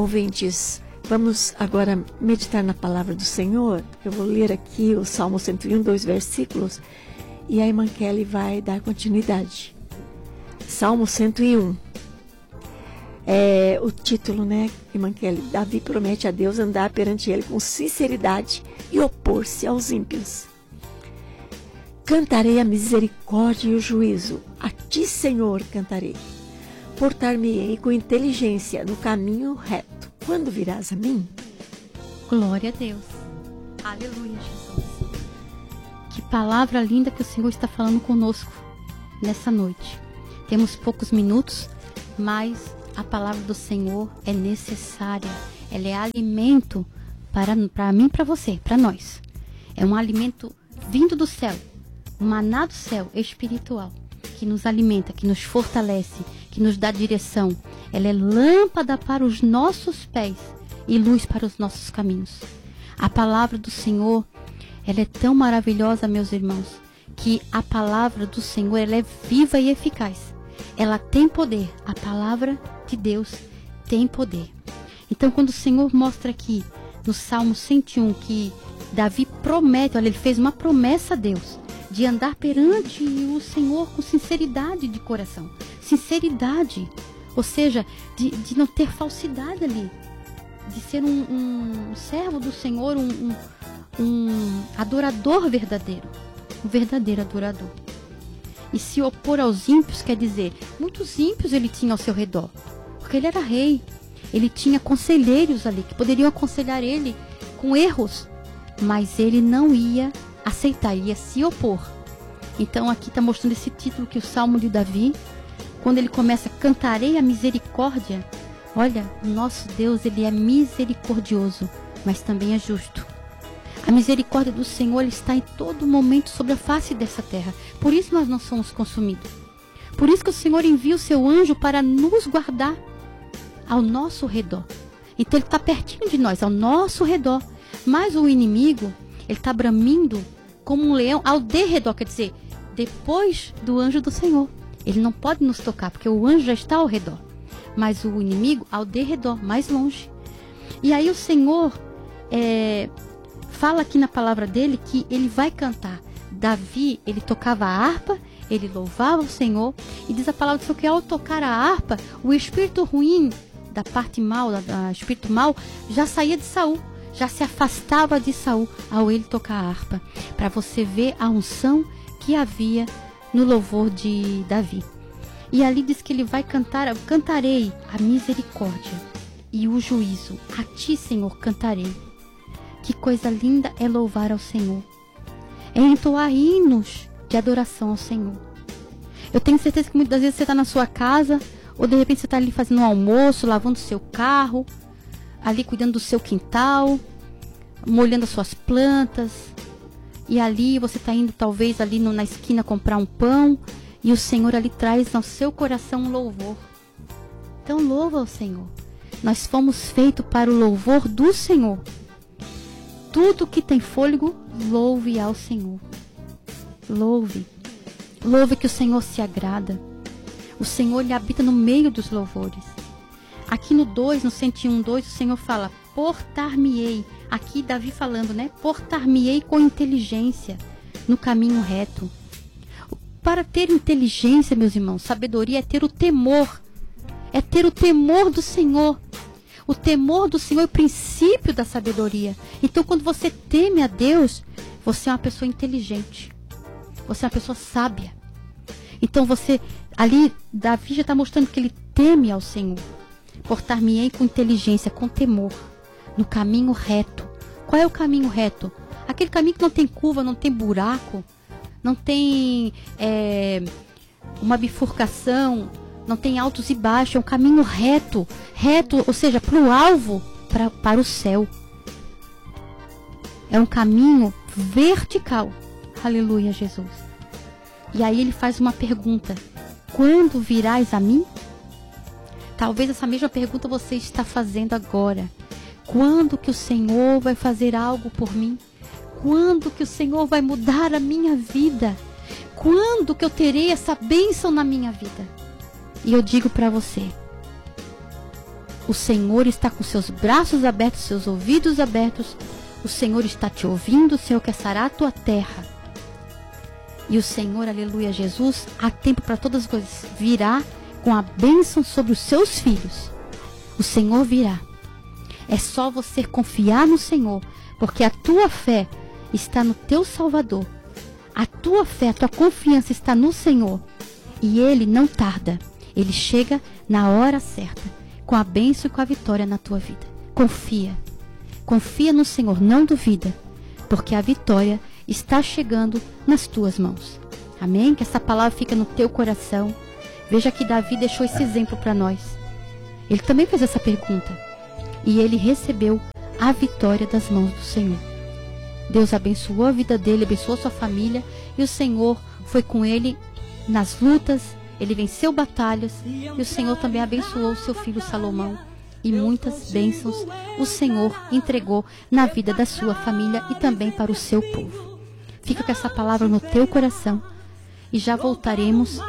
Ouvintes, vamos agora meditar na palavra do Senhor. Eu vou ler aqui o Salmo 101, 2 versículos, e a irmã Kelly vai dar continuidade. Salmo 101. O título, né, irmã Kelly? Davi promete a Deus andar perante ele com sinceridade e opor-se aos ímpios. Cantarei a misericórdia e o juízo. A ti, Senhor, cantarei. Portar-me-ei com inteligência no caminho reto. Quando virás a mim? Glória a Deus. Aleluia, Jesus. Que palavra linda que o Senhor está falando conosco nessa noite. Temos poucos minutos, mas a palavra do Senhor é necessária. Ela é alimento para mim e para você, para nós. É um alimento vindo do céu, um maná do céu espiritual, que nos alimenta, que nos fortalece, que nos dá direção. Ela é lâmpada para os nossos pés e luz para os nossos caminhos. A palavra do Senhor, ela é tão maravilhosa, meus irmãos, que a palavra do Senhor, ela é viva e eficaz. Ela tem poder. A palavra de Deus tem poder. Então, quando o Senhor mostra aqui no Salmo 101 que Davi promete, olha, ele fez uma promessa a Deus de andar perante o Senhor com sinceridade de coração. Sinceridade, ou seja, de não ter falsidade ali, de ser um servo do Senhor, um adorador verdadeiro, um verdadeiro adorador. E se opor aos ímpios, quer dizer, muitos ímpios ele tinha ao seu redor, porque ele era rei, ele tinha conselheiros ali, que poderiam aconselhar ele com erros, mas ele não ia aceitar, ia se opor. Então aqui está mostrando esse título que o Salmo de Davi, quando ele começa, cantarei a misericórdia. Olha, o nosso Deus, ele é misericordioso, mas também é justo. A misericórdia do Senhor, ele está em todo momento sobre a face dessa terra. Por isso nós não somos consumidos. Por isso que o Senhor envia o seu anjo para nos guardar ao nosso redor. Então ele está pertinho de nós, ao nosso redor. Mas o inimigo, ele está bramindo como um leão ao derredor, quer dizer, depois do anjo do Senhor. Ele não pode nos tocar, porque o anjo já está ao redor. Mas o inimigo ao derredor, mais longe. E aí o Senhor fala aqui na palavra dele que ele vai cantar. Davi, ele tocava a harpa, ele louvava o Senhor. E diz a palavra do Senhor que ao tocar a harpa, o espírito ruim da parte mal, do espírito mal, já saía de Saul. Já se afastava de Saul ao ele tocar a harpa. Para você ver a unção que havia no louvor de Davi. E ali diz que ele vai cantar, cantarei a misericórdia e o juízo. A ti, Senhor, cantarei. Que coisa linda é louvar ao Senhor. É entoar hinos de adoração ao Senhor. Eu tenho certeza que muitas vezes você está na sua casa, ou de repente você está ali fazendo um almoço, lavando o seu carro, ali cuidando do seu quintal, molhando as suas plantas, e ali você está indo talvez ali na esquina comprar um pão, e o Senhor ali traz ao seu coração um louvor. Então louva ao Senhor. Nós fomos feitos para o louvor do Senhor. Tudo que tem fôlego, louve ao Senhor. Louve. Louve que o Senhor se agrada. O Senhor, ele habita no meio dos louvores. Aqui no 2, no 101:2, o Senhor fala, portar-me-ei. Aqui Davi falando, né? Portar-me-ei com inteligência no caminho reto. Para ter inteligência, meus irmãos, sabedoria é ter o temor. É ter o temor do Senhor. O temor do Senhor é o princípio da sabedoria. Então, quando você teme a Deus, você é uma pessoa inteligente. Você é uma pessoa sábia. Então, ali, Davi já está mostrando que ele teme ao Senhor. Portar-me-ei com inteligência, com temor, no caminho reto. Qual é o caminho reto? Aquele caminho que não tem curva, não tem buraco, não tem uma bifurcação, não tem altos e baixos, é um caminho reto, ou seja, para o alvo, para o céu. É um caminho vertical. Aleluia, Jesus. E aí ele faz uma pergunta: quando virás a mim? Talvez essa mesma pergunta você está fazendo agora. Quando que o Senhor vai fazer algo por mim? Quando que o Senhor vai mudar a minha vida? Quando que eu terei essa bênção na minha vida? E eu digo para você, O Senhor está com seus braços abertos, seus ouvidos abertos. O Senhor está te ouvindo, o Senhor quer sarar a tua terra. E o Senhor, aleluia, Jesus, há tempo para todas as coisas, virá com a bênção sobre os seus filhos. O Senhor virá. É só você confiar no Senhor, porque a tua fé está no teu Salvador. A tua fé, a tua confiança está no Senhor. E Ele não tarda. Ele chega na hora certa, com a bênção e com a vitória na tua vida. Confia. Confia no Senhor, não duvida, porque a vitória está chegando nas tuas mãos. Amém? Que essa palavra fica no teu coração. Veja que Davi deixou esse exemplo para nós. Ele também fez essa pergunta. E ele recebeu a vitória das mãos do Senhor. Deus abençoou a vida dele, abençoou sua família. E o Senhor foi com ele nas lutas. Ele venceu batalhas. E o Senhor também abençoou seu filho Salomão. E muitas bênçãos o Senhor entregou na vida da sua família e também para o seu povo. Fica com essa palavra no teu coração. E já voltaremos